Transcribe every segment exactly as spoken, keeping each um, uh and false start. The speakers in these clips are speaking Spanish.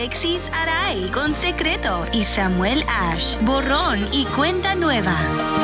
Alexis Aray con Secreto y Samuel Ash, Borrón y Cuenta Nueva.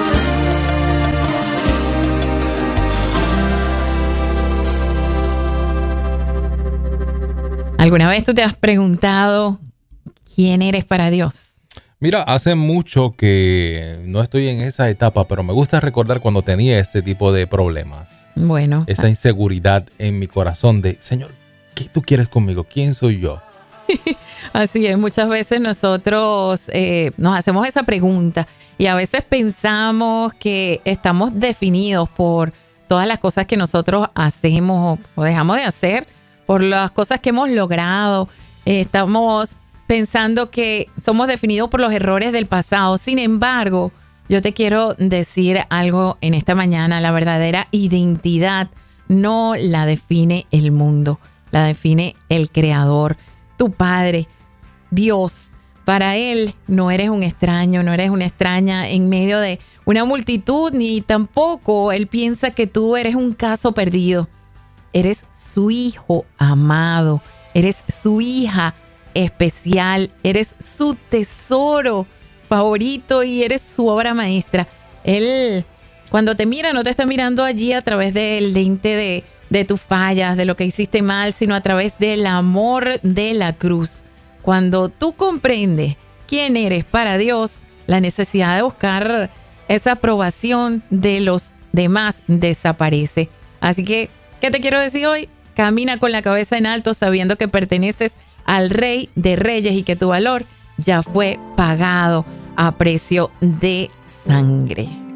¿Alguna vez tú te has preguntado quién eres para Dios? Mira, hace mucho que no estoy en esa etapa, pero me gusta recordar cuando tenía ese tipo de problemas. Bueno. Esa inseguridad en mi corazón de, Señor, ¿qué tú quieres conmigo? ¿Quién soy yo? Así es, muchas veces nosotros eh, nos hacemos esa pregunta y a veces pensamos que estamos definidos por todas las cosas que nosotros hacemos o dejamos de hacer, por las cosas que hemos logrado. Eh, estamos pensando que somos definidos por los errores del pasado. Sin embargo, yo te quiero decir algo en esta mañana. La verdadera identidad no la define el mundo, la define el Creador, tu Padre, Dios. Para Él no eres un extraño, no eres una extraña en medio de una multitud, ni tampoco Él piensa que tú eres un caso perdido. Eres su hijo amado, eres su hija especial, eres su tesoro favorito y eres su obra maestra. Él, cuando te mira, no te está mirando allí a través del lente de, de tus fallas, de lo que hiciste mal, sino a través del amor de la cruz. Cuando tú comprendes quién eres para Dios, la necesidad de buscar esa aprobación de los demás desaparece. Así que, ¿qué te quiero decir hoy? Camina con la cabeza en alto sabiendo que perteneces al Rey de Reyes y que tu valor ya fue pagado a precio de sangre.